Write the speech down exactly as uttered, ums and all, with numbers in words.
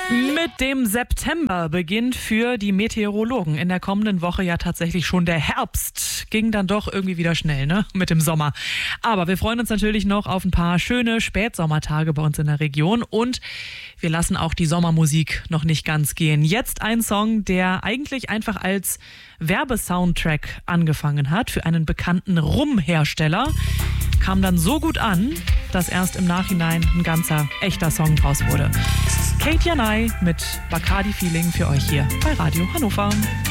Mit dem September beginnt für die Meteorologen in der kommenden Woche ja tatsächlich schon der Herbst. Ging dann doch irgendwie wieder schnell, ne? Mit dem Sommer. Aber wir freuen uns natürlich noch auf ein paar schöne Spätsommertage bei uns in der Region und wir lassen auch die Sommermusik noch nicht ganz gehen. Jetzt ein Song, der eigentlich einfach als Werbesoundtrack angefangen hat für einen bekannten Rumhersteller. Kam dann so gut an, dass erst im Nachhinein ein ganzer, echter Song draus wurde. Kate Janai mit Bacardi Feeling für euch hier bei Radio Hannover.